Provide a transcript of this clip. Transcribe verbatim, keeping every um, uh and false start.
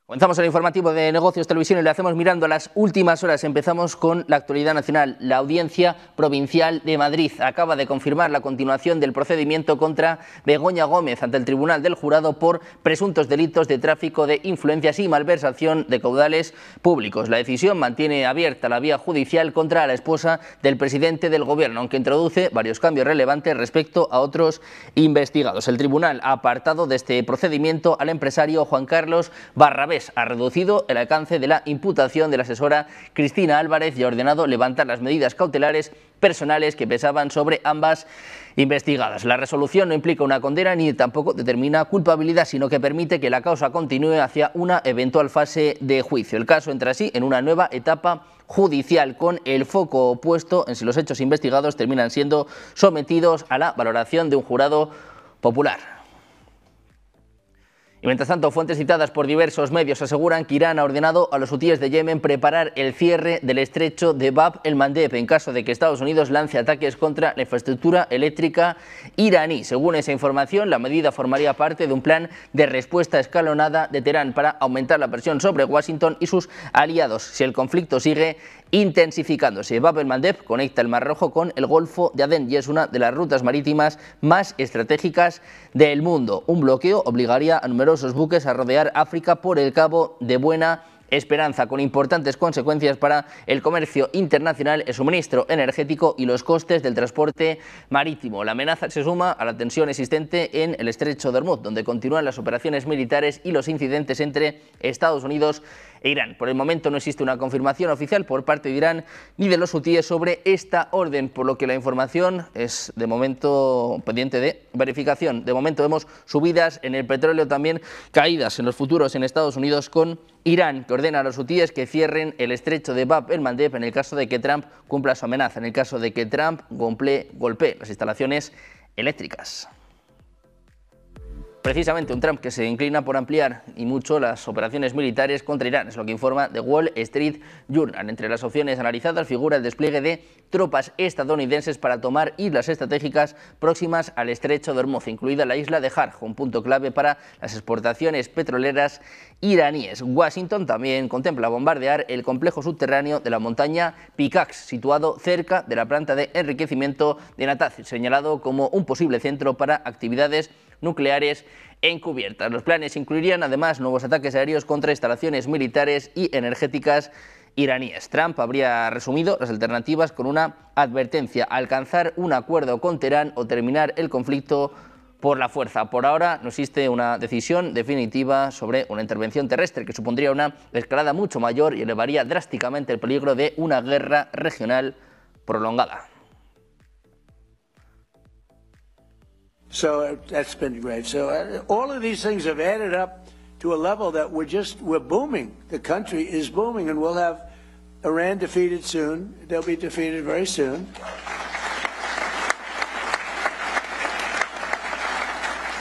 Comenzamos el informativo de Negocios Televisión y lo hacemos mirando a las últimas horas. Empezamos con la actualidad nacional. La Audiencia Provincial de Madrid acaba de confirmar la continuación del procedimiento contra Begoña Gómez ante el Tribunal del Jurado por presuntos delitos de tráfico de influencias y malversación de caudales públicos. La decisión mantiene abierta la vía judicial contra la esposa del presidente del Gobierno, aunque introduce varios cambios relevantes respecto a otros investigados. El tribunal ha apartado de este procedimiento al empresario Juan Carlos Barrabés. Ha reducido el alcance de la imputación de la asesora Cristina Álvarez y ha ordenado levantar las medidas cautelares personales que pesaban sobre ambas investigadas. La resolución no implica una condena ni tampoco determina culpabilidad, sino que permite que la causa continúe hacia una eventual fase de juicio. El caso entra así en una nueva etapa judicial, con el foco puesto en si los hechos investigados terminan siendo sometidos a la valoración de un jurado popular. Y mientras tanto, fuentes citadas por diversos medios aseguran que Irán ha ordenado a los hutíes de Yemen preparar el cierre del estrecho de Bab el-Mandeb en caso de que Estados Unidos lance ataques contra la infraestructura eléctrica iraní. Según esa información, la medida formaría parte de un plan de respuesta escalonada de Teherán para aumentar la presión sobre Washington y sus aliados si el conflicto sigue intensificándose. Bab el-Mandeb conecta el Mar Rojo con el Golfo de Adén y es una de las rutas marítimas más estratégicas del mundo. Un bloqueo obligaría a numerosos buques a rodear África por el Cabo de Buena Esperanza, con importantes consecuencias para el comercio internacional, el suministro energético y los costes del transporte marítimo. La amenaza se suma a la tensión existente en el estrecho de Hormuz, donde continúan las operaciones militares y los incidentes entre Estados Unidos e Irán. Por el momento no existe una confirmación oficial por parte de Irán ni de los hutíes sobre esta orden, por lo que la información es de momento pendiente de verificación. De momento vemos subidas en el petróleo, también caídas en los futuros en Estados Unidos, con Irán que ordena a los hutíes que cierren el estrecho de Bab el-Mandeb en el caso de que Trump cumpla su amenaza, en el caso de que Trump golpee las instalaciones eléctricas. Precisamente un Trump que se inclina por ampliar y mucho las operaciones militares contra Irán, es lo que informa The Wall Street Journal. Entre las opciones analizadas figura el despliegue de tropas estadounidenses para tomar islas estratégicas próximas al estrecho de Hormuz, incluida la isla de Jarj, un punto clave para las exportaciones petroleras iraníes. Washington también contempla bombardear el complejo subterráneo de la montaña Pickaxe, situado cerca de la planta de enriquecimiento de Natanz, señalado como un posible centro para actividades nucleares encubiertas. Los planes incluirían además nuevos ataques aéreos contra instalaciones militares y energéticas iraníes. Trump habría resumido las alternativas con una advertencia: alcanzar un acuerdo con Teherán o terminar el conflicto por la fuerza. Por ahora no existe una decisión definitiva sobre una intervención terrestre, que supondría una escalada mucho mayor y elevaría drásticamente el peligro de una guerra regional prolongada. So that's been great. So uh, all of these things have added up to a level that we're just, we're booming. The country is booming, and we'll have Iran defeated soon. They'll be defeated very soon.